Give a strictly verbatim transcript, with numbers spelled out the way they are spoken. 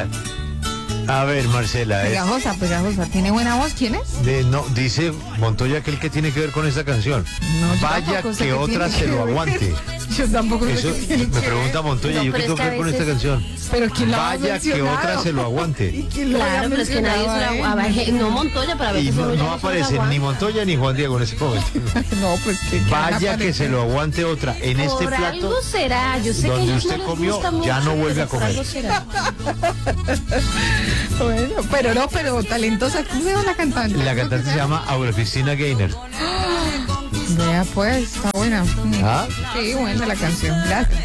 Marcela. A ver, Marcela. Pegajosa, pegajosa. ¿Tiene buena voz? ¿Quién es? De, no, dice Montoya aquel que tiene que ver con esta canción. No, Vaya que, que otra se lo aguante. Yo tampoco sé Eso qué tiene me que pregunta ver. Montoya, No, ¿yo qué pero tengo que es ver que a con esta veces- canción? Pero ¿quién la ha Vaya que mencionado? otra se lo aguante. ¿Y quién lo Claro, ha pero es que nadie se mencionado la a él? aguanta. No Montoya, pero a Y veces no, uno ya no se la aparecen aguanta. ni Montoya ni Juan Diego en ese momento. No, pues que Vaya que se lo aguante otra. En este Por plato algo será. Yo sé que donde ellos usted no les comió, gusta mucho, ya no vuelve a pero por comer. algo será. Bueno, pero no, pero talentosa. ¿Cómo se llama la cantante? La cantante se llama Aura Cristina Gaynor. Vea pues, está buena. ¿Ah? Sí, buena la canción. Gracias.